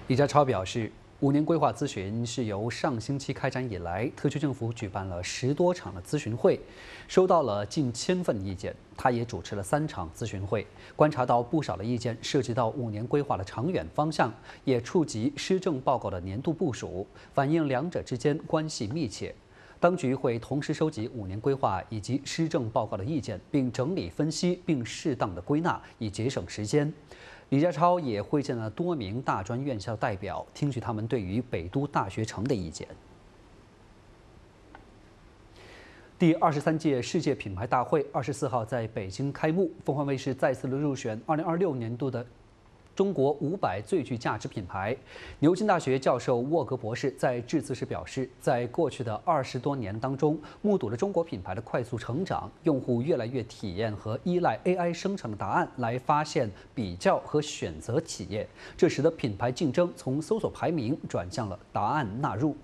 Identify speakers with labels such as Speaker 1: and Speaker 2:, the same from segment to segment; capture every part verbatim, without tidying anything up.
Speaker 1: 李家超表示，五年规划咨询是由上星期开展以来，特区政府举办了十多场的咨询会，收到了近千份意见。他也主持了三场咨询会，观察到不少的意见涉及到五年规划的长远方向，也触及施政报告的年度部署，反映两者之间关系密切。当局会同时收集五年规划以及施政报告的意见，并整理分析，并适当的归纳，以节省时间。李家超也会见了多名大专院校代表，听取他们对于北都大学城的意见。第二十三届世界品牌大会二十四号在北京开幕，凤凰卫视再次的入选二零二六年度的中国五百最具价值品牌。牛津大学教授沃格博士在致辞时表示，在过去的二十多年当中，目睹了中国品牌的快速成长，用户越来越体验和依赖 A I 生成的答案来发现、比较和选择企业，这使得品牌竞争从搜索排名转向了答案纳入。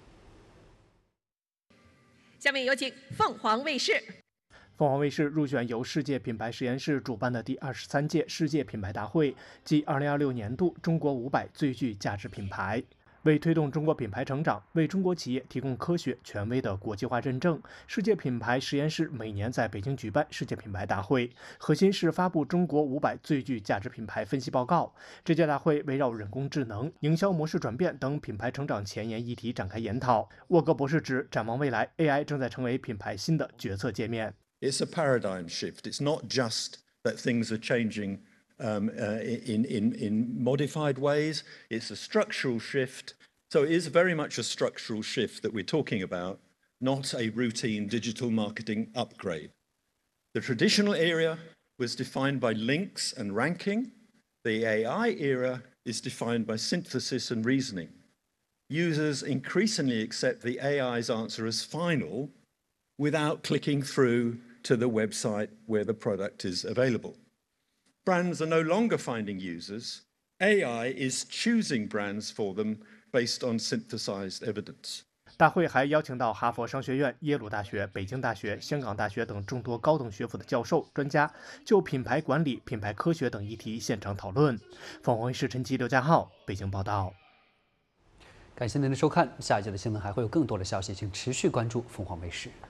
Speaker 2: 下面有请凤凰卫视。
Speaker 3: 凤凰卫视入选由世界品牌实验室主办的第二十三届世界品牌大会暨二零二六年度中国五百最具价值品牌。为推动中国品牌成长，为中国企业提供科学权威的国际化认证，世界品牌实验室每年在北京举办世界品牌大会，核心是发布中国五百最具价值品牌分析报告。这届大会围绕人工智能、营销模式转变等品牌成长前沿议题展开研讨。沃格博士指，展望未来 ，A I 正在成为品牌新的决策界面。
Speaker 4: It's a paradigm shift. It's not just that things are changing um, uh, in, in, in modified ways. It's a structural shift. So it is very much a structural shift that we're talking about, not a routine digital marketing upgrade. The traditional era was defined by links and ranking. The A I era is defined by synthesis and reasoning. Users increasingly accept the A I's answer as final without clicking through to the website where the product is available. Brands are no longer finding users. A I is choosing brands for them based on synthesized evidence.
Speaker 3: 大会还邀请到哈佛商学院、耶鲁大学、北京大学、香港大学等众多高等学府的教授、专家，就品牌管理、品牌科学等议题现场讨论。凤凰卫视陈奇、刘家浩，北京报道。
Speaker 1: 感谢您的收看，下一节的新闻还会有更多的消息，请持续关注凤凰卫视。